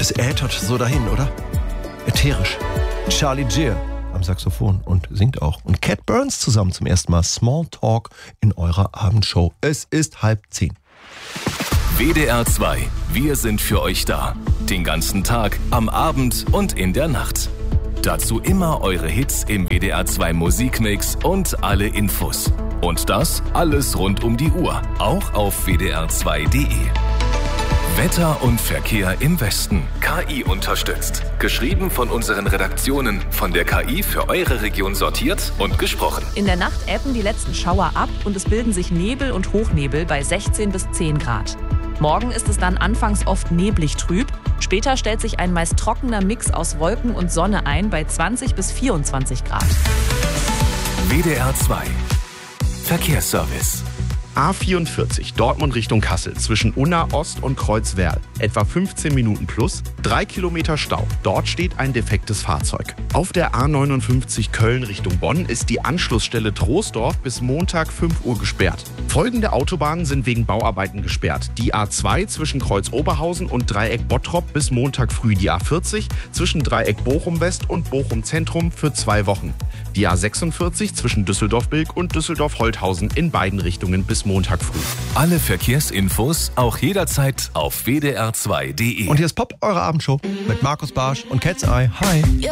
Es äthert so dahin, oder? Ätherisch. Charlie Geer am Saxophon und singt auch. Und Cat Burns zusammen zum ersten Mal. Small Talk in eurer Abendshow. Es ist 9:30. WDR 2. Wir sind für euch da. Den ganzen Tag, am Abend und in der Nacht. Dazu immer eure Hits im WDR 2 Musikmix und alle Infos. Und das alles rund um die Uhr. Auch auf wdr2.de. Wetter und Verkehr im Westen. KI unterstützt. Geschrieben von unseren Redaktionen. Von der KI für eure Region sortiert und gesprochen. In der Nacht ebben die letzten Schauer ab und es bilden sich Nebel und Hochnebel bei 16 bis 10 Grad. Morgen ist es dann anfangs oft neblig trüb. Später stellt sich ein meist trockener Mix aus Wolken und Sonne ein bei 20 bis 24 Grad. WDR 2. Verkehrsservice. A44 Dortmund Richtung Kassel zwischen Unna Ost und Kreuzwerl. Etwa 15 Minuten plus, 3 Kilometer Stau. Dort steht ein defektes Fahrzeug. Auf der A59 Köln Richtung Bonn ist die Anschlussstelle Troisdorf bis Montag 5 Uhr gesperrt. Folgende Autobahnen sind wegen Bauarbeiten gesperrt. Die A2 zwischen Kreuz Oberhausen und Dreieck Bottrop bis Montag früh. Die A40 zwischen Dreieck Bochum West und Bochum Zentrum für 2 Wochen. Die A46 zwischen Düsseldorf-Bilk und Düsseldorf-Holthausen in beiden Richtungen bis Montag früh. Alle Verkehrsinfos auch jederzeit auf wdr2.de. Und hier ist Pop, eure Abendshow mit Markus Barsch und Cat's Eye. Hi.